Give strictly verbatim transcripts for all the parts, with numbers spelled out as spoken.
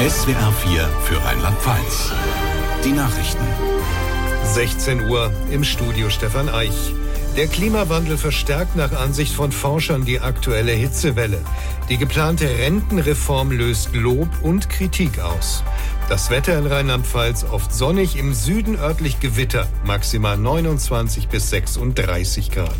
S W R vier für Rheinland-Pfalz. Die Nachrichten. sechzehn Uhr im Studio Stefan Eich. Der Klimawandel verstärkt nach Ansicht von Forschern die aktuelle Hitzewelle. Die geplante Rentenreform löst Lob und Kritik aus. Das Wetter in Rheinland-Pfalz oft sonnig, im Süden örtlich Gewitter, maximal neunundzwanzig bis sechsunddreißig Grad.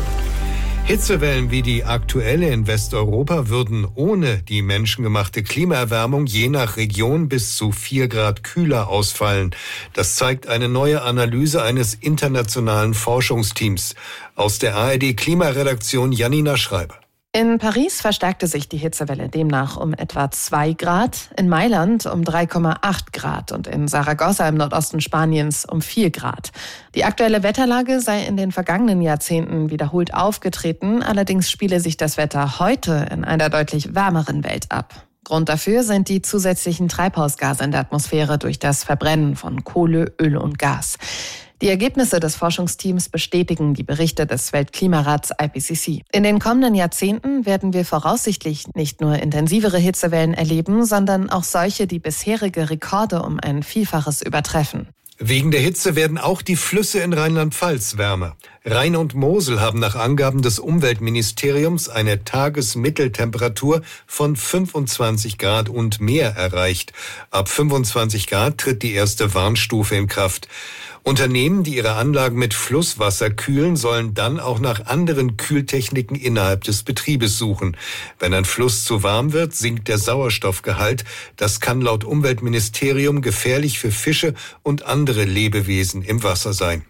Hitzewellen wie die aktuelle in Westeuropa würden ohne die menschengemachte Klimaerwärmung je nach Region bis zu vier Grad kühler ausfallen. Das zeigt eine neue Analyse eines internationalen Forschungsteams. Aus der A R D-Klimaredaktion Janina Schreiber. In Paris verstärkte sich die Hitzewelle demnach um etwa zwei Grad, in Mailand um drei Komma acht Grad und in Saragossa im Nordosten Spaniens um vier Grad. Die aktuelle Wetterlage sei in den vergangenen Jahrzehnten wiederholt aufgetreten, allerdings spiele sich das Wetter heute in einer deutlich wärmeren Welt ab. Grund dafür sind die zusätzlichen Treibhausgase in der Atmosphäre durch das Verbrennen von Kohle, Öl und Gas. Die Ergebnisse des Forschungsteams bestätigen die Berichte des Weltklimarats I P C C. In den kommenden Jahrzehnten werden wir voraussichtlich nicht nur intensivere Hitzewellen erleben, sondern auch solche, die bisherige Rekorde um ein Vielfaches übertreffen. Wegen der Hitze werden auch die Flüsse in Rheinland-Pfalz wärmer. Rhein und Mosel haben nach Angaben des Umweltministeriums eine Tagesmitteltemperatur von fünfundzwanzig Grad und mehr erreicht. Ab fünfundzwanzig Grad tritt die erste Warnstufe in Kraft. Unternehmen, die ihre Anlagen mit Flusswasser kühlen, sollen dann auch nach anderen Kühltechniken innerhalb des Betriebes suchen. Wenn ein Fluss zu warm wird, sinkt der Sauerstoffgehalt. Das kann laut Umweltministerium gefährlich für Fische und andere Lebewesen im Wasser sein.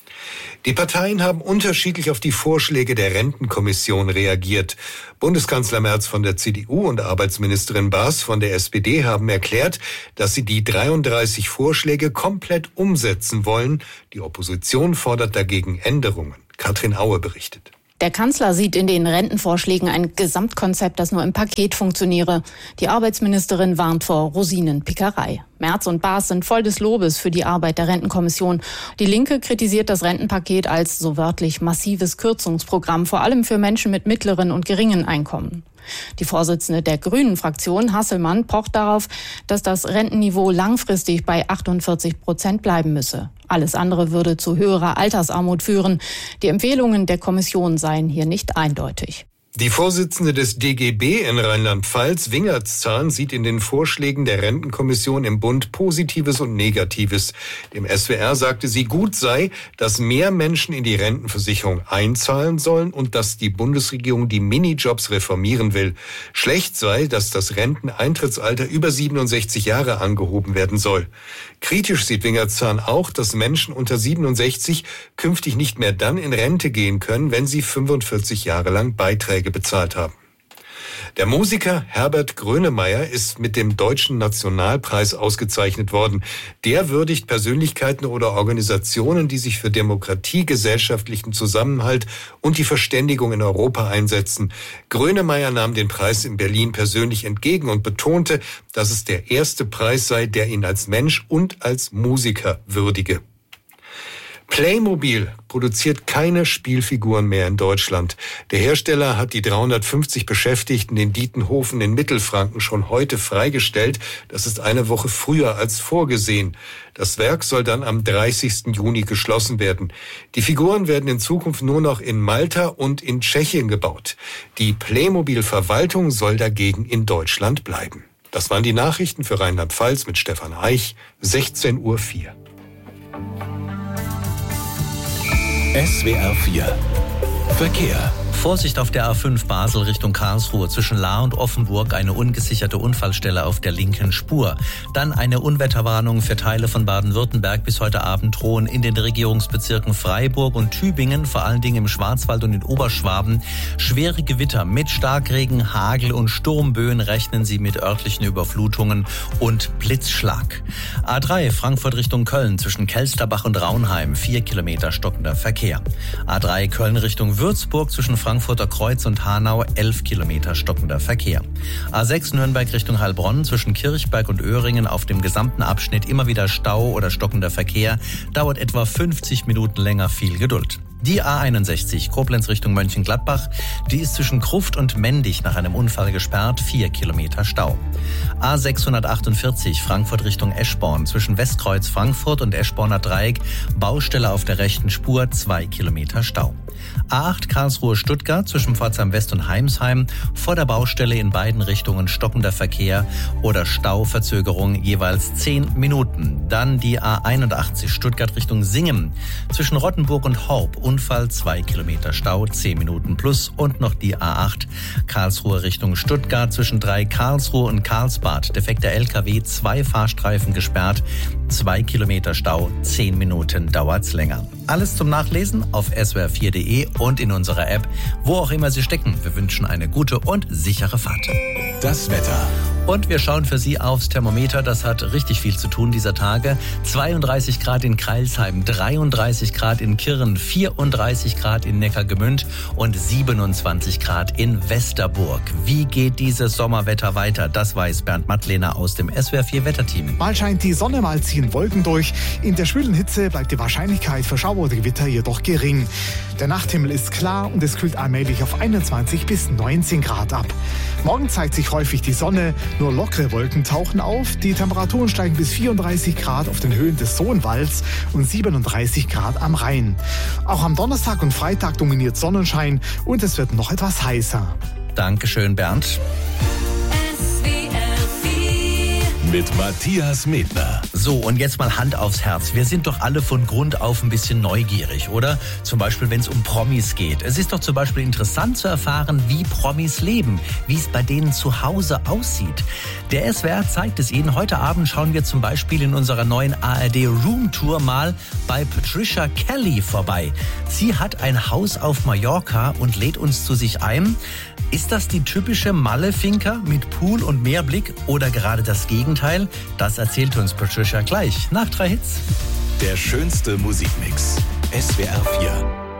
Die Parteien haben unterschiedlich auf die Vorschläge der Rentenkommission reagiert. Bundeskanzler Merz von der C D U und Arbeitsministerin Baas von der S P D haben erklärt, dass sie die dreiunddreißig Vorschläge komplett umsetzen wollen. Die Opposition fordert dagegen Änderungen. Katrin Aue berichtet. Der Kanzler sieht in den Rentenvorschlägen ein Gesamtkonzept, das nur im Paket funktioniere. Die Arbeitsministerin warnt vor Rosinenpickerei. Merz und Baas sind voll des Lobes für die Arbeit der Rentenkommission. Die Linke kritisiert das Rentenpaket als so wörtlich massives Kürzungsprogramm, vor allem für Menschen mit mittleren und geringen Einkommen. Die Vorsitzende der Grünen-Fraktion, Hasselmann, pocht darauf, dass das Rentenniveau langfristig bei achtundvierzig Prozent bleiben müsse. Alles andere würde zu höherer Altersarmut führen. Die Empfehlungen der Kommission seien hier nicht eindeutig. Die Vorsitzende des D G B in Rheinland-Pfalz, Wingertszahn, sieht in den Vorschlägen der Rentenkommission im Bund Positives und Negatives. Dem S W R sagte sie, gut sei, dass mehr Menschen in die Rentenversicherung einzahlen sollen und dass die Bundesregierung die Minijobs reformieren will. Schlecht sei, dass das Renteneintrittsalter über siebenundsechzig Jahre angehoben werden soll. Kritisch sieht Wingertszahn auch, dass Menschen unter siebenundsechzig künftig nicht mehr dann in Rente gehen können, wenn sie fünfundvierzig Jahre lang Beiträge bezahlt haben. Der Musiker Herbert Grönemeyer ist mit dem Deutschen Nationalpreis ausgezeichnet worden. Der würdigt Persönlichkeiten oder Organisationen, die sich für Demokratie, gesellschaftlichen Zusammenhalt und die Verständigung in Europa einsetzen. Grönemeyer nahm den Preis in Berlin persönlich entgegen und betonte, dass es der erste Preis sei, der ihn als Mensch und als Musiker würdige. Playmobil produziert keine Spielfiguren mehr in Deutschland. Der Hersteller hat die dreihundertfünfzig Beschäftigten in Dietenhofen in Mittelfranken schon heute freigestellt. Das ist eine Woche früher als vorgesehen. Das Werk soll dann am dreißigsten Juni geschlossen werden. Die Figuren werden in Zukunft nur noch in Malta und in Tschechien gebaut. Die Playmobil-Verwaltung soll dagegen in Deutschland bleiben. Das waren die Nachrichten für Rheinland-Pfalz mit Stefan Eich, sechzehn Uhr vier. S W R vier Verkehr. Vorsicht auf der A fünf Basel Richtung Karlsruhe. Zwischen Lahr und Offenburg eine ungesicherte Unfallstelle auf der linken Spur. Dann eine Unwetterwarnung für Teile von Baden-Württemberg. Bis heute Abend drohen in den Regierungsbezirken Freiburg und Tübingen, vor allen Dingen im Schwarzwald und in Oberschwaben, schwere Gewitter mit Starkregen, Hagel und Sturmböen. Rechnen Sie mit örtlichen Überflutungen und Blitzschlag. A drei Frankfurt Richtung Köln zwischen Kelsterbach und Raunheim. Vier Kilometer stockender Verkehr. A drei Köln Richtung Würzburg zwischen Frankfurter Kreuz und Hanau, elf Kilometer stockender Verkehr. A sechs Nürnberg Richtung Heilbronn zwischen Kirchberg und Öhringen auf dem gesamten Abschnitt immer wieder Stau oder stockender Verkehr. Dauert etwa fünfzig Minuten länger, viel Geduld. Die A einundsechzig, Koblenz Richtung Mönchengladbach, die ist zwischen Gruft und Mendig nach einem Unfall gesperrt, vier Kilometer Stau. A sechshundertachtundvierzig, Frankfurt Richtung Eschborn, zwischen Westkreuz Frankfurt und Eschborner Dreieck, Baustelle auf der rechten Spur, zwei Kilometer Stau. A acht Karlsruhe-Stuttgart zwischen Pforzheim West und Heimsheim, vor der Baustelle in beiden Richtungen stockender Verkehr oder Stauverzögerung jeweils zehn Minuten. Dann die A einundachtzig Stuttgart Richtung Singen, zwischen Rottenburg und Horb, Unfall zwei Kilometer Stau, zehn Minuten plus. Und noch die A acht Karlsruhe Richtung Stuttgart, zwischen drei Karlsruhe und Karlsbad, defekter L K W, zwei Fahrstreifen gesperrt, zwei Kilometer Stau, zehn Minuten dauert's länger. Alles zum Nachlesen auf S W R vier punkt de und in unserer App, wo auch immer Sie stecken. Wir wünschen eine gute und sichere Fahrt. Das Wetter. Und wir schauen für Sie aufs Thermometer. Das hat richtig viel zu tun dieser Tage. zweiunddreißig Grad in Crailsheim, dreiunddreißig Grad in Kirn, vierunddreißig Grad in Neckargemünd und siebenundzwanzig Grad in Westerburg. Wie geht dieses Sommerwetter weiter? Das weiß Bernd Mattlehner aus dem S W R vier Wetterteam. Mal scheint die Sonne, mal ziehen Wolken durch. In der schwülen Hitze bleibt die Wahrscheinlichkeit für Schauer oder Gewitter jedoch gering. Der Nachthimmel ist klar und es kühlt allmählich auf einundzwanzig bis neunzehn Grad ab. Morgen zeigt sich häufig die Sonne, nur lockere Wolken tauchen auf. Die Temperaturen steigen bis vierunddreißig Grad auf den Höhen des Sohnwalds und siebenunddreißig Grad am Rhein. Auch am Donnerstag und Freitag dominiert Sonnenschein und es wird noch etwas heißer. Dankeschön, Bernd. Mit Matthias Medner. So, und jetzt mal Hand aufs Herz. Wir sind doch alle von Grund auf ein bisschen neugierig, oder? Zum Beispiel, wenn es um Promis geht. Es ist doch zum Beispiel interessant zu erfahren, wie Promis leben, wie es bei denen zu Hause aussieht. Der S W R zeigt es Ihnen. Heute Abend schauen wir zum Beispiel in unserer neuen A R D Room Tour mal bei Patricia Kelly vorbei. Sie hat ein Haus auf Mallorca und lädt uns zu sich ein. Ist das die typische Malle-Finca mit Pool und Meerblick oder gerade das Gegenteil? Das erzählt uns Patricia gleich nach drei Hits. Der schönste Musikmix. S W R vier.